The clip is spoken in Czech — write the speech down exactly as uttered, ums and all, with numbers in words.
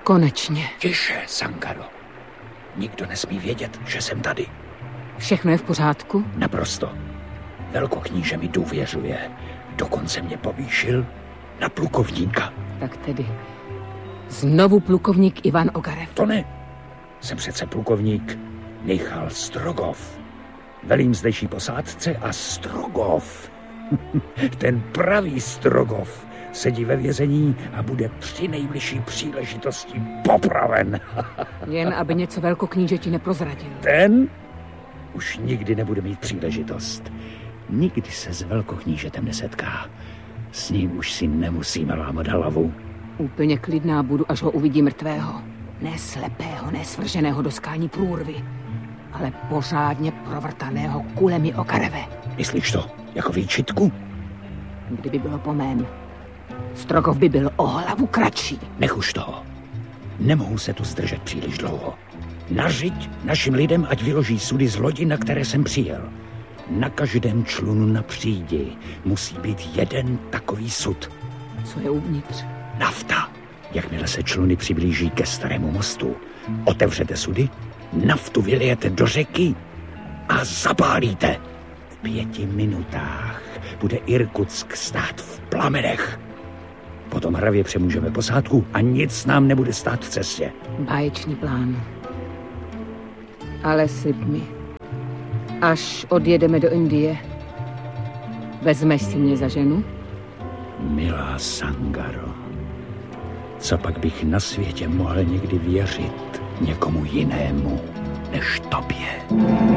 Konečně. Tiše, Sangaro. Nikdo nesmí vědět, že jsem tady. Všechno je v pořádku? Naprosto. Velkokníže mi důvěřuje. Dokonce mě povýšil na plukovníka. Tak tedy znovu plukovník Ivan Ogarev. To ne. Jsem přece plukovník Michal Strogov. Velím zdejší posádce a Strogov. Ten pravý Strogov sedí ve vězení a bude při nejbližší příležitosti popraven. Jen aby něco velkoknížeti neprozradil. Ten už nikdy nebude mít příležitost. Nikdy se s velkoknížetem nesetká. S ním už si nemusíme lámat hlavu. Úplně klidná budu, až ho uvidí mrtvého. Ne slepého, ne svrženého do skální průrvy, ale pořádně provrtaného kulemi Ogareve. Myslíš to jako výčitku? Kdyby bylo po mém, Strogov by byl o hlavu kratší. Nech už toho. Nemohu se tu zdržet příliš dlouho. Nařiď našim lidem, ať vyloží sudy z lodi, na které jsem přijel. Na každém člunu na přídi musí být jeden takový sud. Co je uvnitř? Nafta. Jakmile se čluny přiblíží ke starému mostu, otevřete sudy, naftu vylijete do řeky a zapálíte. V pěti minutách bude Irkutsk stát v plamenech. Potom hravě přemůžeme posádku a nic nám nebude stát v cestě. Báječný plán. Ale slib mi, až odjedeme do Indie, vezmeš si mě za ženu? Milá Sangaro, co pak bych na světě mohl někdy věřit někomu jinému než tobě?